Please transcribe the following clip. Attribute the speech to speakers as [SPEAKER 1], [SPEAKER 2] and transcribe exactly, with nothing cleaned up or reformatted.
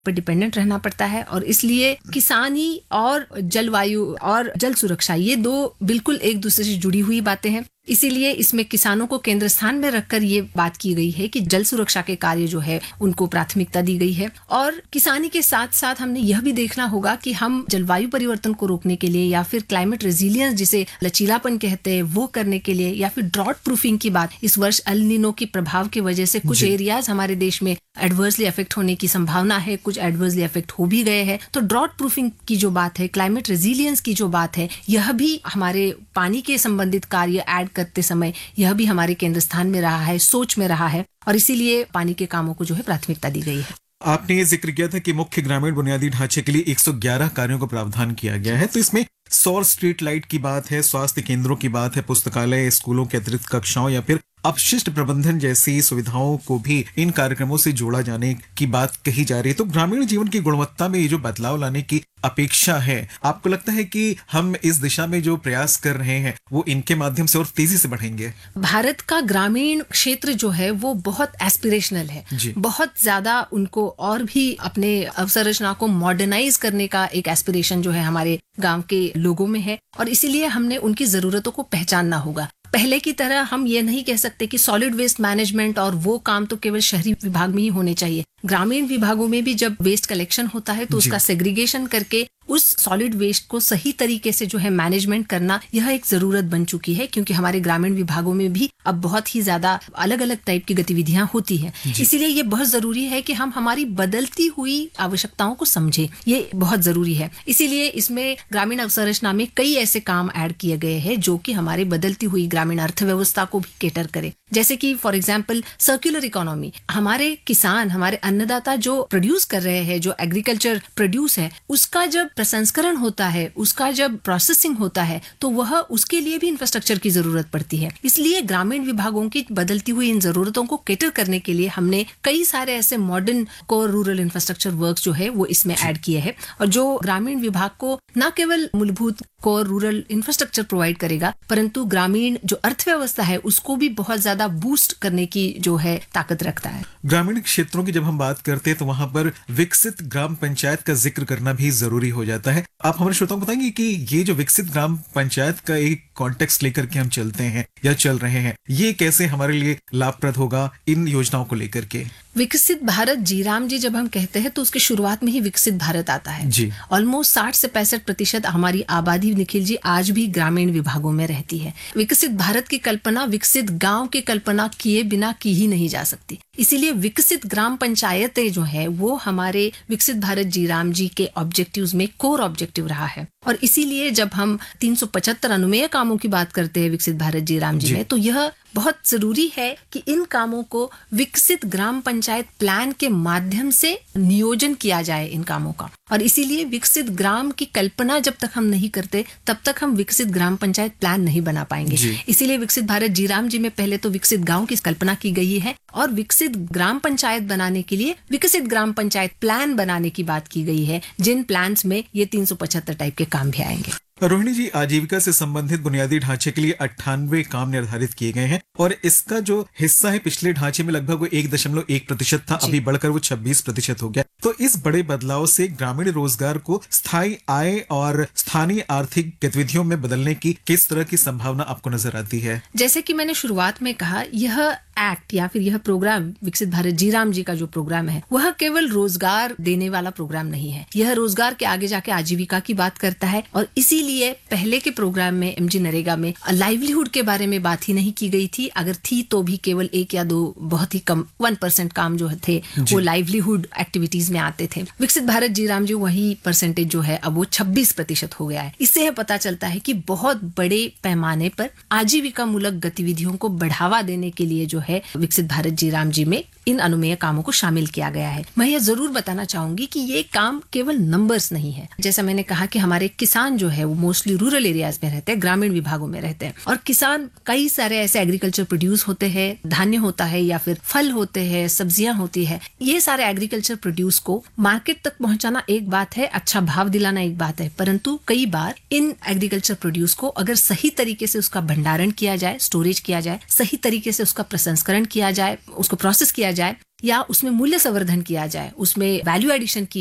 [SPEAKER 1] पर डिपेंडेंट रहना पड़ता है और इसलिए किसानी और जलवायु और जल सुरक्षा ये दो बिल्कुल एक दूसरे से जुड़ी हुई बातें हैं। इसीलिए इसमें किसानों को केंद्र स्थान में रखकर ये बात की गई है कि जल सुरक्षा के कार्य जो है उनको प्राथमिकता दी गई है। और किसानी के साथ साथ हमने यह भी देखना होगा कि हम जलवायु परिवर्तन को रोकने के लिए या फिर क्लाइमेट रेजिलियंस जिसे लचीलापन कहते हैं वो करने के लिए या फिर ड्रॉट प्रूफिंग की बात, इस वर्ष एल नीनो के प्रभाव की वजह से कुछ एरियाज हमारे देश में एडवर्सली अफेक्ट होने की संभावना है, कुछ एडवर्सली अफेक्ट हो भी गए हैं। तो ड्रॉट प्रूफिंग की जो बात है, क्लाइमेट रेजिलियंस की जो बात है, यह भी हमारे पानी के संबंधित कार्य ऐड करते समय यह भी हमारे केंद्र स्थान में रहा है, सोच में रहा है और इसीलिए पानी के कामों को जो है प्राथमिकता दी गई है।
[SPEAKER 2] आपने ये जिक्र किया था कि मुख्य ग्रामीण बुनियादी ढांचे के लिए एक सौ ग्यारह कार्यों का प्रावधान किया गया है, तो इसमें सौर स्ट्रीट लाइट की बात है, स्वास्थ्य केंद्रों की बात है, पुस्तकालय, स्कूलों के अतिरिक्त कक्षाओं या फिर अपशिष्ट प्रबंधन जैसी सुविधाओं को भी इन कार्यक्रमों से जोड़ा जाने की बात कही जा रही है। तो ग्रामीण जीवन की गुणवत्ता में ये जो बदलाव लाने की अपेक्षा है, आपको लगता है कि हम इस दिशा में जो प्रयास कर रहे हैं वो इनके माध्यम से और तेजी से बढ़ेंगे?
[SPEAKER 1] भारत का ग्रामीण क्षेत्र जो है वो बहुत एस्पिरेशनल है, बहुत ज्यादा उनको और भी अपने अवसंरचना को मॉडर्नाइज करने का एक एस्पिरेशन जो है हमारे गांव के लोगों में है और इसीलिए हमने उनकी जरूरतों को पहचानना होगा। पहले की तरह हम ये नहीं कह सकते कि सॉलिड वेस्ट मैनेजमेंट और वो काम तो केवल शहरी विभाग में ही होने चाहिए। ग्रामीण विभागों में भी जब वेस्ट कलेक्शन होता है तो उसका सेग्रीगेशन करके उस सॉलिड वेस्ट को सही तरीके से जो है मैनेजमेंट करना यह एक जरूरत बन चुकी है, क्योंकि हमारे ग्रामीण विभागों में भी अब बहुत ही ज्यादा अलग अलग टाइप की गतिविधियां होती हैं। इसीलिए ये बहुत जरूरी है कि हम हमारी बदलती हुई आवश्यकताओं को समझें, ये बहुत जरूरी है। इसीलिए इसमें ग्रामीण अवसंरचना में कई ऐसे काम ऐड किए गए हैं जो कि हमारे बदलती हुई ग्रामीण अर्थव्यवस्था को भी केटर करे। जैसे कि फॉर एग्जाम्पल सर्कुलर इकोनॉमी, हमारे किसान, हमारे अन्नदाता जो प्रोड्यूस कर रहे हैं, जो एग्रीकल्चर प्रोड्यूस है, उसका जब प्रसंस्करण होता है, उसका जब प्रोसेसिंग होता है तो वह उसके लिए भी इंफ्रास्ट्रक्चर की जरूरत पड़ती है। इसलिए ग्रामीण विभागों की बदलती हुई इन जरूरतों को केटर करने के लिए हमने कई सारे ऐसे modern core rural infrastructure works जो है वो इसमें ऐड किए हैं और जो ग्रामीण विभाग को न केवल मूलभूत कोर रूरल इंफ्रास्ट्रक्चर प्रोवाइड करेगा परंतु ग्रामीण जो अर्थव्यवस्था है उसको भी बहुत ज्यादा बूस्ट करने की जो है ताकत रखता है।
[SPEAKER 2] ग्रामीण क्षेत्रों की जब हम बात करते हैं तो वहां पर विकसित ग्राम पंचायत का जिक्र करना भी जरूरी हो जाता है। आप हमारे श्रोताओं को बताएंगे कि ये जो विकसित ग्राम पंचायत का एक कॉन्टेक्स्ट लेकर के हम चलते हैं या चल रहे हैं, ये कैसे हमारे लिए लाभप्रद होगा इन योजनाओं को लेकर के?
[SPEAKER 1] विकसित भारत जी राम जी जब हम कहते हैं तो उसके शुरुआत में ही विकसित भारत आता है जी। ऑलमोस्ट साठ से पैंसठ प्रतिशत हमारी आबादी निखिल जी आज भी ग्रामीण विभागों में रहती है। विकसित भारत की कल्पना विकसित गांव की कल्पना किए बिना की ही नहीं जा सकती। इसीलिए विकसित ग्राम पंचायतें जो है वो हमारे विकसित भारत जी राम जी के ऑब्जेक्टिव्स में कोर ऑब्जेक्टिव रहा है और इसीलिए जब हम तीन सौ पचहत्तर अनुमेय कामों की बात करते हैं विकसित भारत जी राम जी, जी में तो यह बहुत जरूरी है कि इन कामों को विकसित ग्राम पंचायत प्लान के माध्यम से नियोजन किया जाए इन कामों का। और इसीलिए विकसित ग्राम की कल्पना जब तक हम नहीं करते तब तक हम विकसित ग्राम पंचायत प्लान नहीं बना पाएंगे। इसीलिए विकसित भारत जी राम जी में पहले तो विकसित गांव की कल्पना की गई है और विकसित ग्राम पंचायत बनाने के लिए विकसित ग्राम पंचायत प्लान बनाने की बात की गई है, जिन प्लान्स में ये तीन सौ पचहत्तर टाइप के काम भी आएंगे।
[SPEAKER 2] रोहिणी जी, आजीविका से संबंधित बुनियादी ढांचे के लिए अट्ठानवे काम निर्धारित किए गए हैं और इसका जो हिस्सा है पिछले ढांचे में लगभग वो एक दशमलव एक प्रतिशत था, अभी बढ़कर वो छब्बीस प्रतिशत हो गया। तो इस बड़े बदलाव से ग्रामीण रोजगार को स्थायी आय और स्थानीय आर्थिक गतिविधियों में बदलने की किस तरह की संभावना आपको नजर आती है?
[SPEAKER 1] जैसे कि मैंने शुरुआत में कहा, यह एक्ट या फिर यह प्रोग्राम विकसित भारत जी राम जी का जो प्रोग्राम है वह केवल रोजगार देने वाला प्रोग्राम नहीं है। यह रोजगार के आगे जाके आजीविका की बात करता है और इसीलिए पहले के प्रोग्राम में एमजी नरेगा में लाइवलीहुड के बारे में बात ही नहीं की गई थी। अगर थी तो भी केवल एक या दो बहुत ही कम वन परसेंट काम जो थे वो लाइवलीहुड एक्टिविटीज में आते थे। विकसित भारत जी राम जी वही परसेंटेज जो है अब वो छब्बीस प्रतिशत हो गया है। इससे यह पता चलता है कि बहुत बड़े पैमाने पर आजीविका मूलक गतिविधियों को बढ़ावा देने के लिए जो है विकसित भारत जी राम जी में इन अनुमेय कामों को शामिल किया गया है। मैं यह जरूर बताना चाहूंगी कि ये काम केवल नंबर्स नहीं है। जैसा मैंने कहा कि हमारे किसान जो है वो मोस्टली रूरल एरियाज में रहते हैं, ग्रामीण विभागों में रहते हैं और किसान कई सारे ऐसे एग्रीकल्चर प्रोड्यूस होते हैं, धान्य होता है या फिर फल होते हैं, सब्जियां होती है। ये सारे एग्रीकल्चर प्रोड्यूस को मार्केट तक पहुंचाना एक बात है, अच्छा भाव दिलाना एक बात है, परंतु कई बार इन एग्रीकल्चर प्रोड्यूस को अगर सही तरीके से उसका भंडारण किया जाए, स्टोरेज किया जाए, सही तरीके से उसका प्रसंस्करण किया जाए, उसको प्रोसेस किया जाए या उसमें मूल्य संवर्धन किया जाए, उसमें वैल्यू एडिशन की